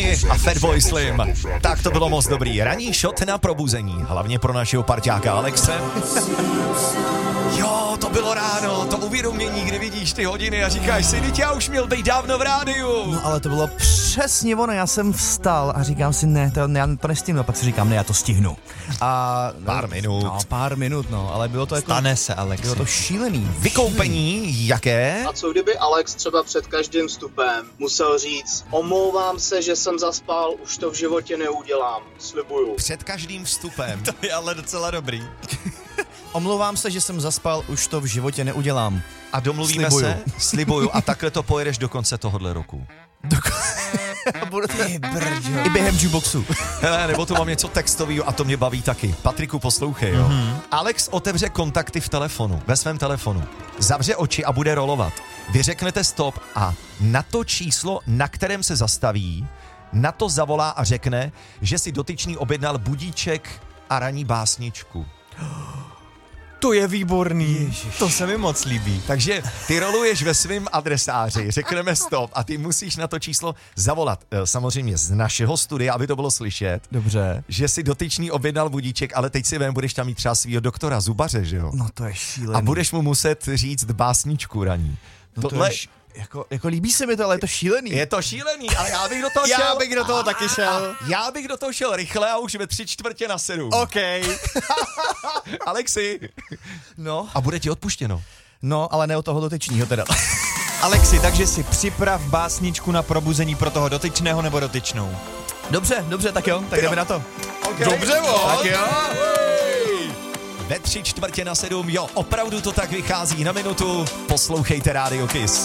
Oni a Fatboy Slim. Tak to bylo moc dobrý. Ranní shot na probuzení. Hlavně pro našeho parťáka Alexe. Jo, to bylo ráno, to uvědomění, kdy vidíš ty hodiny a říkáš si, teď já už měl být dávno v rádiu. No ale to bylo přesně ono, já jsem vstal a říkám si, ne, já to nestihnu, pak si říkám, ne, já to stihnu. A pár minut, ale bylo to jako... Stane se, Alex. Bylo to šílený. Vykoupení, jaké? A co kdyby Alex třeba před každým vstupem musel říct, omlouvám se, že jsem zaspal, už to v životě neudělám, slibuju. Před každým vstupem. To je ale docela dobrý. Omlouvám se, že jsem zaspal, už to v životě neudělám. A domluvíme Slibuju. se? Slibuju. A takhle to pojedeš do konce tohohle roku. I během jukeboxu. Hele, nebo tu mám něco textového a to mě baví taky. Patriku, poslouchej, jo. Alex otevře kontakty v telefonu, ve svém telefonu. Zavře oči a bude rolovat. Vy řeknete stop a na to číslo, na kterém se zastaví, na to zavolá a řekne, že si dotyčný objednal budíček a ranní básničku. To je výborný. Ježiš. To se mi moc líbí. Takže ty roluješ ve svém adresáři, řekneme stop a ty musíš na to číslo zavolat. Samozřejmě z našeho studia, aby to bylo slyšet. Dobře. Že si dotyčný objednal budíček, ale teď si vem, budeš tam mít třeba svýho doktora zubaře, že jo? No to je šílený. A budeš mu muset říct básničku raní. No Tohle... to je jako líbí se mi to, ale je to šílený. Je to šílený, ale já bych do toho šel. Já bych do toho taky šel. Já bych do toho šel rychle a už ve 6:45. OK. Alexi. No. A bude ti odpuštěno. No, ale ne od toho dotyčního teda. Alexi, takže si připrav básničku na probuzení pro toho dotyčného nebo dotyčnou. Dobře, tak jo, tak jdeme na to. Okay. Dobře, Tak jo. Ve 6:45, jo, opravdu to tak vychází na minutu. Poslouchejte Radio Kiss.